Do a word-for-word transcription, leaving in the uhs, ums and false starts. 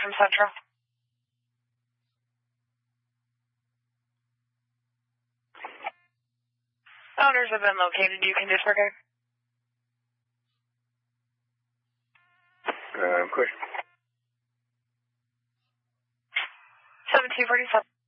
from Central. Owners have been located. You can disregard. Uh, question. seventeen forty-seven.